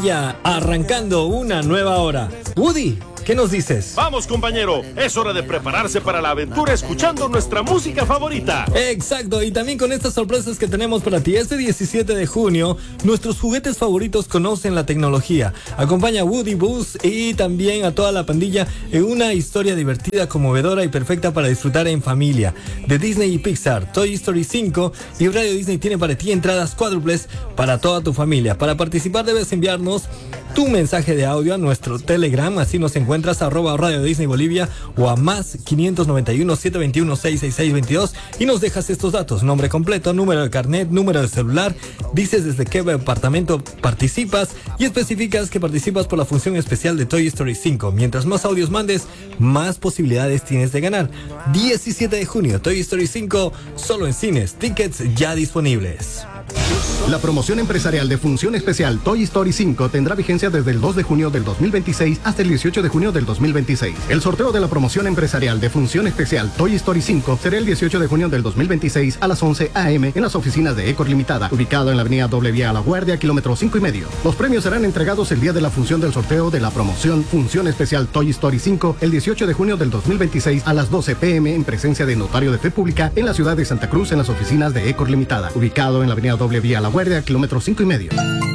pandilla, arrancando una nueva hora. Woody, ¿qué nos dices? Vamos, compañero, es hora de prepararse para la aventura escuchando nuestra música favorita. Exacto, y también con estas sorpresas que tenemos para ti. Este 17 de junio, nuestros juguetes favoritos conocen la tecnología. Acompaña a Woody, Buzz y también a toda la pandilla en una historia divertida, conmovedora y perfecta para disfrutar en familia. De Disney y Pixar, Toy Story 5 y Radio Disney tiene para ti entradas cuádruples para toda tu familia. Para participar debes enviarnos tu mensaje de audio a nuestro Telegram, así nos encuentras @Radio Disney Bolivia o a más 591 721 66622 y nos dejas estos datos: nombre completo, número de carnet, número de celular, dices desde qué departamento participas y especificas que participas por la función especial de Toy Story 5. Mientras más audios mandes, más posibilidades tienes de ganar. 17 de junio, Toy Story 5, solo en cines, tickets ya disponibles. La promoción empresarial de Función Especial Toy Story 5 tendrá vigencia desde el 2 de junio del 2026 hasta el 18 de junio del 2026. El sorteo de la promoción empresarial de Función Especial Toy Story 5 será el 18 de junio del 2026 a las 11 a.m. en las oficinas de Ecor Limitada, ubicado en la avenida Doble Vía a La Guardia, kilómetro 5,5. Los premios serán entregados el día de la función del sorteo de la promoción Función Especial Toy Story 5 el 18 de junio del 2026 a las 12 p.m. en presencia de Notario de Fe Pública en la ciudad de Santa Cruz en las oficinas de Ecor Limitada, ubicado en la avenida Doble Vía a La Guardia, kilómetro 5,5.